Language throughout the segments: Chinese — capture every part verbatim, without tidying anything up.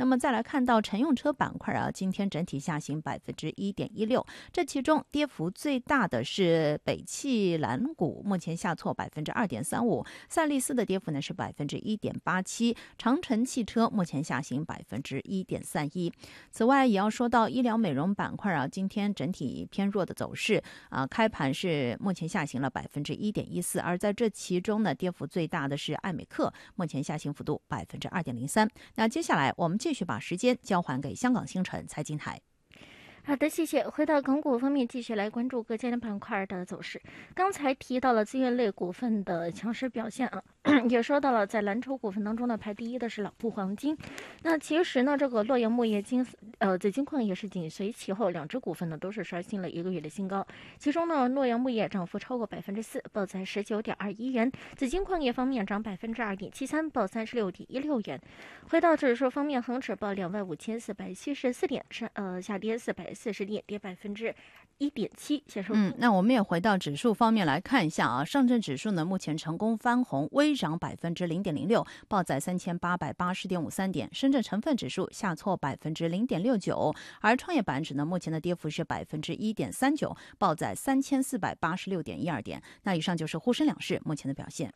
那么再来看到乘用车板块啊，今天整体下行百分之一点一六，这其中跌幅最大的是北汽蓝股，目前下挫百分之二点三五，赛力斯的跌幅呢是百分之一点八七，长城汽车目前下行百分之一点三一。此外，也要说到医疗美容板块啊，今天整体偏弱的走势啊，开盘是目前下行了百分之一点一四，而在这其中呢，跌幅最大的是艾美克，目前下行幅度百分之二点零三。那接下来我们继续把时间交还给香港星辰财经台。 好的，谢谢。回到港股方面，继续来关注各家的板块的走势。刚才提到了资源类股份的强势表现啊，也说到了在蓝筹股份当中呢，排第一的是老布黄金。那其实呢，这个洛阳钼业金呃紫金矿也是紧随其后，两只股份呢都是刷新了一个月的新高。其中呢，洛阳钼业涨幅超过百分之四，报在十九点二一元；紫金矿业方面涨百分之二点七三，报三十六点一六元。回到指数方面，恒指报两万五千四百七十四点，是呃下跌四百四十点，跌百分之一点七。先说， 嗯，那我们也回到指数方面来看一下啊，上证指数呢目前成功翻红，微涨百分之零点零六，报在三千八百八十点五三点。深圳成分指数下挫百分之零点六九，而创业板指呢目前的跌幅是百分之一点三九，报在三千四百八十六点一二点。那以上就是沪深两市目前的表现。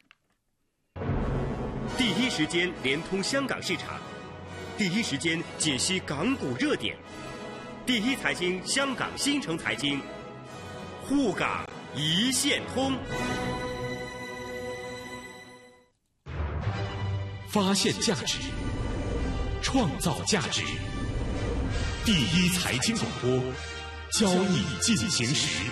第一时间连通香港市场，第一时间解析港股热点，第一财经香港新城财经，沪港一线通。 发现价值，创造价值，第一财经广播，交易进行时。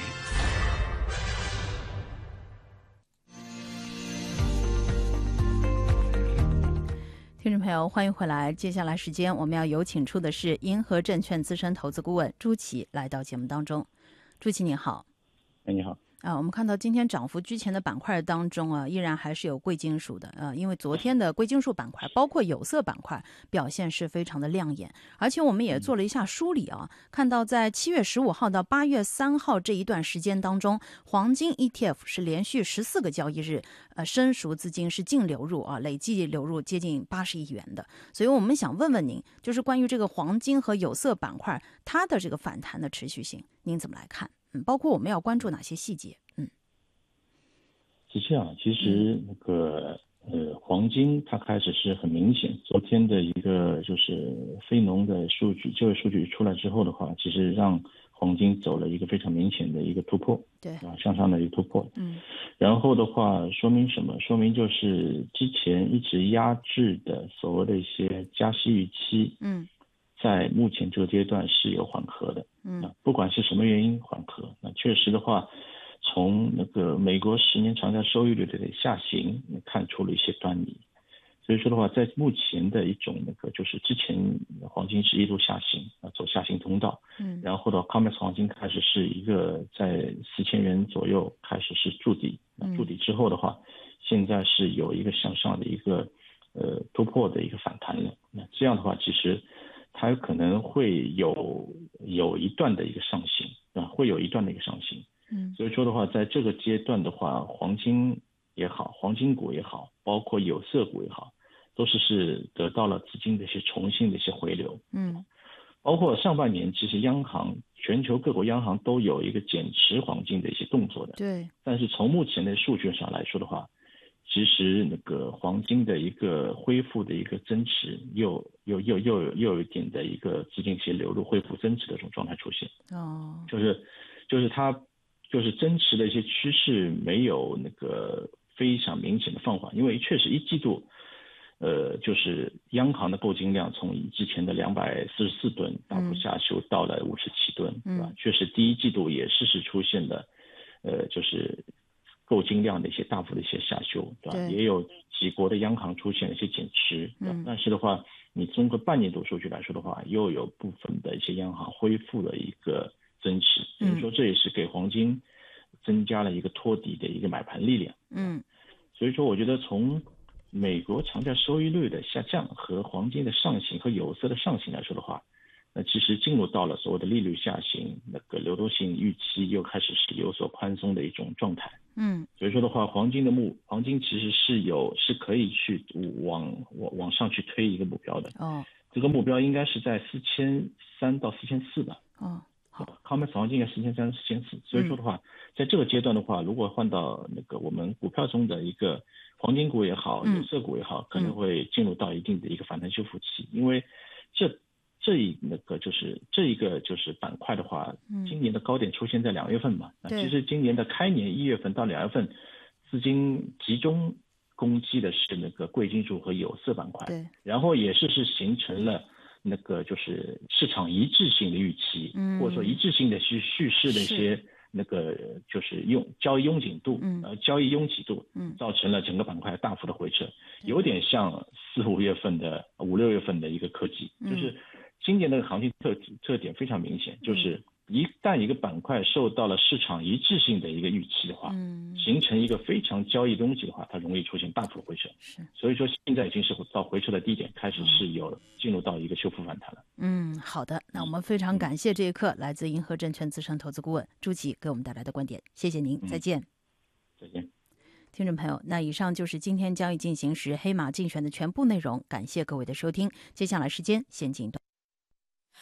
听众朋友，欢迎回来。接下来时间我们要有请出的是银河证券资深投资顾问朱琦来到节目当中。朱琦你好。 哎，你好。 啊，我们看到今天涨幅居前的板块当中啊，依然还是有贵金属的啊，因为昨天的贵金属板块，包括有色板块表现是非常的亮眼，而且我们也做了一下梳理啊，看到在七月十五号到八月三号这一段时间当中，黄金 E T F 是连续十四个交易日，呃，生熟资金是净流入啊，累计流入接近八十亿元的，所以我们想问问您，就是关于这个黄金和有色板块它的这个反弹的持续性，您怎么来看？嗯，包括我们要关注哪些细节？嗯， 是这样，其实那个呃，黄金它开始是很明显，昨天的一个就是非农的数据，就业数据出来之后的话，其实让黄金走了一个非常明显的一个突破， 对啊，向上的一个突破。 嗯， 然后的话，说明什么？说明就是之前一直压制的所谓的一些加息预期， 嗯。 在目前这个阶段是有缓和的， 嗯， 不管是什么原因缓和，那确实的话，从那个美国十年长债收益率的下行看出了一些端倪，所以说的话，在目前的一种那个就是之前黄金是一路下行啊，走下行通道， 嗯，然后的 COMEX 黄金开始是一个在四千元左右开始是筑底，筑底之后的话，现在是有一个向上的一个呃突破的一个反弹了，那这样的话，其实它有可能会有有一段的一个上行啊，会有一段的一个上行。 嗯， 所以说的话，在这个阶段的话，黄金也好，黄金股也好，包括有色股也好，都是是得到了资金的一些重新的一些回流。 嗯， 包括上半年，其实央行全球各国央行都有一个减持黄金的一些动作的。 对。 但是从目前的数据上来说的话，其实那个黄金的一个恢复的一个增持，又又又又有又有一点的一个资金些流入恢复增持的这种状态出现。 哦， 就是就是它就是增持的一些趋势没有那个非常明显的放缓，因为确实一季度，呃，就是央行的购金量从之前的两百四十四吨大幅下修到了五十七吨， 嗯， 对吧？确实第一季度也是是出现了，呃，就是购金量的一些大幅的一些下修，对吧？ 对， 也有几国的央行出现了一些减持，嗯，但是的话，你综合半年度数据来说的话，又有部分的一些央行恢复了一个增持，所以说这也是给黄金增加了一个托底的一个买盘力量， 嗯， 所以说我觉得从美国长债收益率的下降和黄金的上行和有色的上行来说的话，那其实进入到了所谓的利率下行，那个流动性预期又开始是有所宽松的一种状态。 嗯， 所以说的话，黄金的目黄金其实是有是可以去往往往上去推一个目标的。 哦， 这个目标应该是在四千三到四千四吧。 哦，好， 康美黄金应该四千三、四千四。所以说的话，嗯、在这个阶段的话，如果换到那个我们股票中的一个黄金股也好，有色股也好，嗯、可能会进入到一定的一个反弹修复期，因为这这一那个就是这一个就是板块的话，嗯、今年的高点出现在两月份嘛。其实今年的开年一月份到两月份，资金集中攻击的是那个贵金属和有色板块， 对， 然后也是是形成了那个就是市场一致性的预期，嗯、或者说一致性的叙叙事的一些那个就是用交易拥挤度，嗯、呃交易拥挤度，嗯，造成了整个板块大幅的回撤，有点像四五月份的五六月份的一个科技，嗯、就是今年的行情特特点非常明显，就是一旦一个板块受到了市场一致性的一个预期的话，嗯、形成一个非常交易拥挤的话，它容易出现大幅回撤。是，所以说现在已经是到回撤的低点，开始是有进入到一个修复反弹了。 嗯，好的，那我们非常感谢这一刻来自银河证券资深投资顾问朱琦给我们带来的观点，谢谢您，再见。 嗯、再见。 听众朋友，那以上就是今天交易进行时黑马竞选的全部内容，感谢各位的收听。接下来时间先进段。